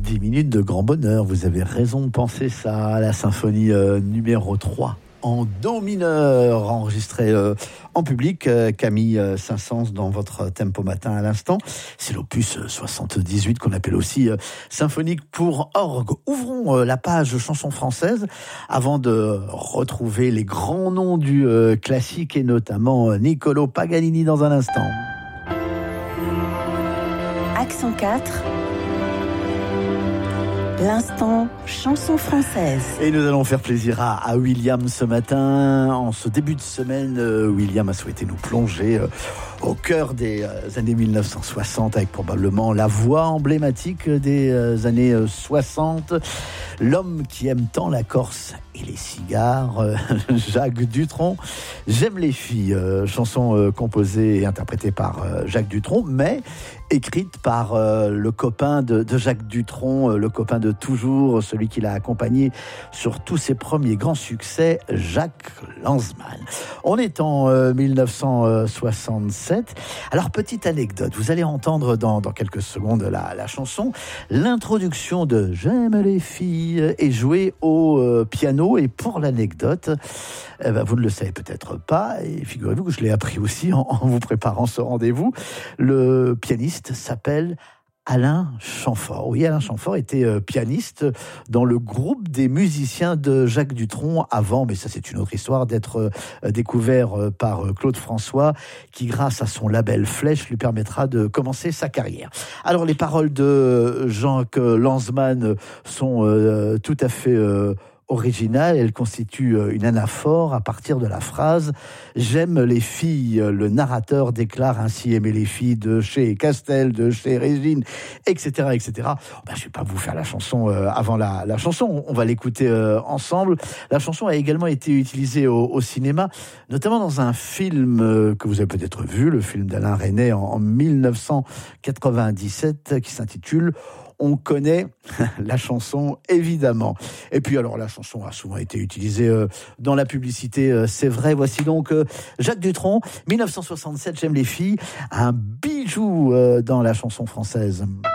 10 minutes de grand bonheur, vous avez raison de penser ça. La symphonie numéro 3 en do mineur, enregistrée en public. Camille Saint-Saëns dans votre tempo matin à l'instant. C'est l'opus 78 qu'on appelle aussi symphonique pour orgue. Ouvrons la page chanson française avant de retrouver les grands noms du classique et notamment Niccolò Paganini dans un instant. Accent 4, l'instant chanson française. Et nous allons faire plaisir à William ce matin. En ce début de semaine, William a souhaité nous plonger au cœur des années 1960 avec probablement la voix emblématique des années 60. L'homme qui aime tant la Corse et les cigares, Jacques Dutronc. J'aime les filles, chanson composée et interprétée par Jacques Dutronc, mais écrite par le copain de Jacques Dutronc, le copain de toujours, celui qui l'a accompagné sur tous ses premiers grands succès, Jacques Lanzmann. On est en 1967. Alors, petite anecdote, vous allez entendre dans quelques secondes la chanson. L'introduction de « J'aime les filles » est jouée au piano. Et pour l'anecdote, vous ne le savez peut-être pas, et figurez-vous que je l'ai appris aussi en vous préparant ce rendez-vous, le pianiste s'appelle Alain Chamfort. Oui, Alain Chamfort était pianiste dans le groupe des musiciens de Jacques Dutronc avant, mais ça c'est une autre histoire, d'être découvert par Claude François, qui grâce à son label Flèche lui permettra de commencer sa carrière. Alors les paroles de Jacques Lanzmann sont tout à fait originale, elle constitue une anaphore à partir de la phrase « J'aime les filles ». Le narrateur déclare ainsi aimer les filles de chez Castel, de chez Régine, etc. etc. Je ne vais pas vous faire la chanson avant la chanson, on va l'écouter ensemble. La chanson a également été utilisée au cinéma, notamment dans un film que vous avez peut-être vu, le film d'Alain Resnais en 1997 qui s'intitule On connaît la chanson, évidemment. Et puis alors, la chanson a souvent été utilisée dans la publicité, c'est vrai. Voici donc Jacques Dutronc, 1967, J'aime les filles, un bijou dans la chanson française.